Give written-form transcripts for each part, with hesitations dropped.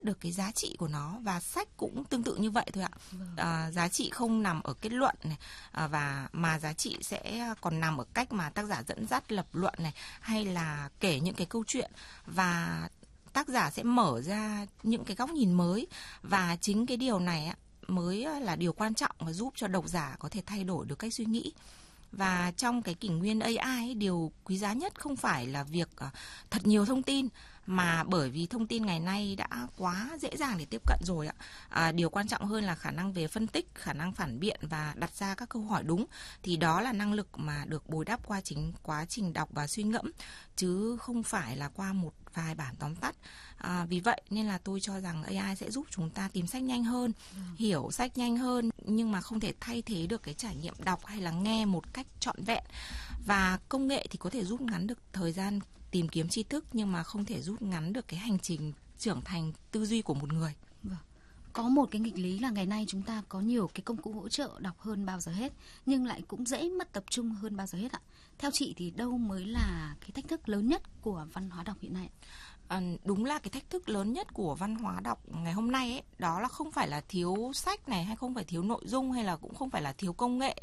được cái giá trị của nó, và sách cũng tương tự như vậy thôi ạ. Giá trị không nằm ở kết luận này, và mà giá trị sẽ còn nằm ở cách mà tác giả dẫn dắt lập luận này, hay là kể những cái câu chuyện, và tác giả sẽ mở ra những cái góc nhìn mới, và chính cái điều này mới là điều quan trọng và giúp cho độc giả có thể thay đổi được cách suy nghĩ. Và trong cái kỷ nguyên AI ấy, điều quý giá nhất không phải là việc thật nhiều thông tin, mà bởi vì thông tin ngày nay đã quá dễ dàng để tiếp cận rồi ạ. Điều quan trọng hơn là khả năng về phân tích, khả năng phản biện và đặt ra các câu hỏi đúng. Thì đó là năng lực mà được bồi đắp qua chính quá trình đọc và suy ngẫm, chứ không phải là qua một vài bản tóm tắt. Vì vậy nên là tôi cho rằng AI sẽ giúp chúng ta tìm sách nhanh hơn, hiểu sách nhanh hơn, nhưng mà không thể thay thế được cái trải nghiệm đọc hay là nghe một cách trọn vẹn. Và công nghệ thì có thể rút ngắn được thời gian tìm kiếm tri thức, nhưng mà không thể rút ngắn được cái hành trình trưởng thành tư duy của một người. Có một cái nghịch lý là ngày nay chúng ta có nhiều cái công cụ hỗ trợ đọc hơn bao giờ hết, nhưng lại cũng dễ mất tập trung hơn bao giờ hết ạ. Theo chị thì đâu mới là cái thách thức lớn nhất của văn hóa đọc hiện nay? Đúng là cái thách thức lớn nhất của văn hóa đọc ngày hôm nay ấy, đó là không phải là thiếu sách này, hay không phải thiếu nội dung, hay là cũng không phải là thiếu công nghệ,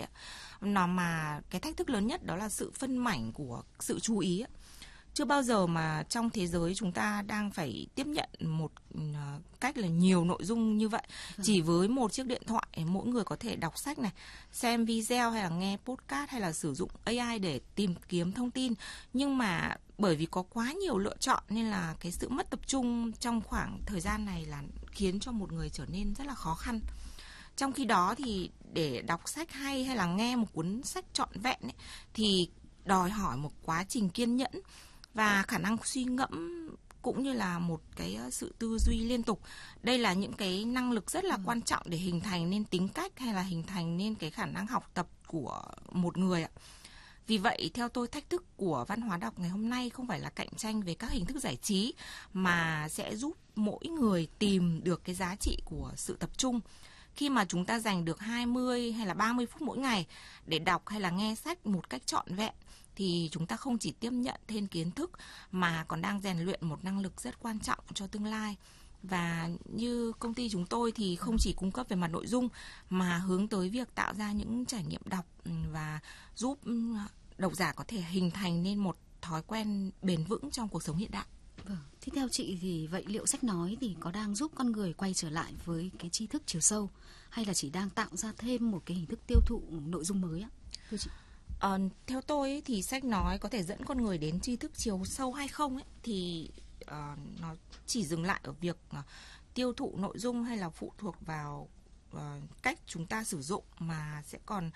mà cái thách thức lớn nhất đó là sự phân mảnh của sự chú ý. Chưa bao giờ mà trong thế giới chúng ta đang phải tiếp nhận một cách là nhiều nội dung như vậy. Chỉ với một chiếc điện thoại, mỗi người có thể đọc sách này, xem video hay là nghe podcast, hay là sử dụng AI để tìm kiếm thông tin. Nhưng mà bởi vì có quá nhiều lựa chọn nên là cái sự mất tập trung trong khoảng thời gian này là khiến cho một người trở nên rất là khó khăn. Trong khi đó thì để đọc sách hay là nghe một cuốn sách trọn vẹn ấy, thì đòi hỏi một quá trình kiên nhẫn và khả năng suy ngẫm, cũng như là một cái sự tư duy liên tục. Đây là những cái năng lực rất là quan trọng để hình thành nên tính cách, hay là hình thành nên cái khả năng học tập của một người ạ. Vì vậy, theo tôi, thách thức của văn hóa đọc ngày hôm nay không phải là cạnh tranh về các hình thức giải trí, mà sẽ giúp mỗi người tìm được cái giá trị của sự tập trung. Khi mà chúng ta dành được 20 hay là 30 phút mỗi ngày để đọc hay là nghe sách một cách trọn vẹn, thì chúng ta không chỉ tiếp nhận thêm kiến thức mà còn đang rèn luyện một năng lực rất quan trọng cho tương lai. Và như công ty chúng tôi thì không chỉ cung cấp về mặt nội dung, mà hướng tới việc tạo ra những trải nghiệm đọc và giúp độc giả có thể hình thành nên một thói quen bền vững trong cuộc sống hiện đại. Thế theo chị thì vậy liệu sách nói thì có đang giúp con người quay trở lại với cái tri thức chiều sâu, hay là chỉ đang tạo ra thêm một cái hình thức tiêu thụ nội dung mới á, thưa chị? Theo tôi ấy, thì sách nói có thể dẫn con người đến tri thức chiều sâu hay không ấy, thì nó chỉ dừng lại ở việc tiêu thụ nội dung, hay là phụ thuộc vào cách chúng ta sử dụng, mà sẽ còn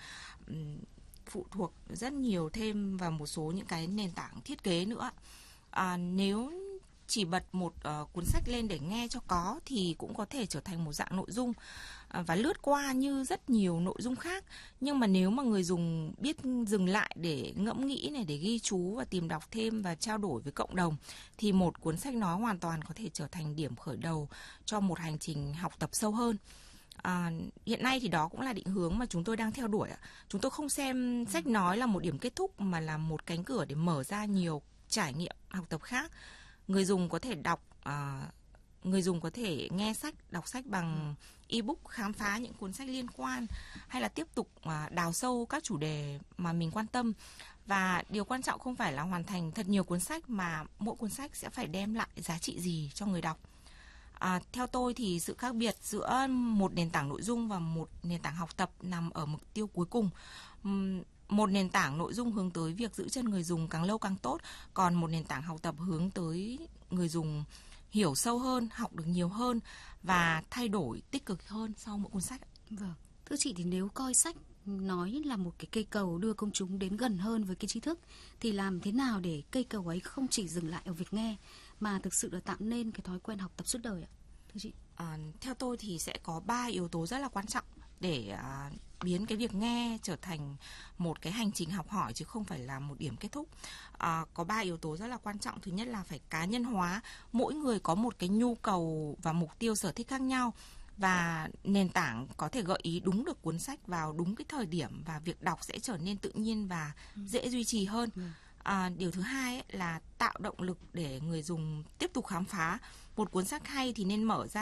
phụ thuộc rất nhiều thêm vào một số những cái nền tảng thiết kế nữa. Nếu chỉ bật một cuốn sách lên để nghe cho có thì cũng có thể trở thành một dạng nội dung và lướt qua như rất nhiều nội dung khác. Nhưng mà nếu mà người dùng biết dừng lại để ngẫm nghĩ này, để ghi chú và tìm đọc thêm và trao đổi với cộng đồng, thì một cuốn sách nói hoàn toàn có thể trở thành điểm khởi đầu cho một hành trình học tập sâu hơn. Hiện nay thì đó cũng là định hướng mà chúng tôi đang theo đuổi. Chúng tôi không xem sách nói là một điểm kết thúc, mà là một cánh cửa để mở ra nhiều trải nghiệm học tập khác. Người dùng có thể người dùng có thể nghe sách, đọc sách bằng ebook, khám phá những cuốn sách liên quan, hay là tiếp tục đào sâu các chủ đề mà mình quan tâm. Và điều quan trọng không phải là hoàn thành thật nhiều cuốn sách, mà mỗi cuốn sách sẽ phải đem lại giá trị gì cho người đọc. Theo tôi thì sự khác biệt giữa một nền tảng nội dung và một nền tảng học tập nằm ở mục tiêu cuối cùng. Một nền tảng nội dung hướng tới việc giữ chân người dùng càng lâu càng tốt, còn một nền tảng học tập hướng tới người dùng hiểu sâu hơn, học được nhiều hơn và thay đổi tích cực hơn sau mỗi cuốn sách. Vâng, thưa chị, thì nếu coi sách nói là một cái cây cầu đưa công chúng đến gần hơn với cái tri thức, thì làm thế nào để cây cầu ấy không chỉ dừng lại ở việc nghe, mà thực sự là tạo nên cái thói quen học tập suốt đời ạ, thưa chị? Theo tôi thì sẽ có 3 yếu tố rất là quan trọng để biến cái việc nghe trở thành một cái hành trình học hỏi, chứ không phải là một điểm kết thúc. Có 3 yếu tố rất là quan trọng. Thứ nhất là phải cá nhân hóa. Mỗi người có một cái nhu cầu và mục tiêu sở thích khác nhau, và nền tảng có thể gợi ý đúng được cuốn sách vào đúng cái thời điểm, và việc đọc sẽ trở nên tự nhiên và dễ duy trì hơn. Điều thứ hai ấy là tạo động lực để người dùng tiếp tục khám phá. một cuốn sách hay thì nên mở ra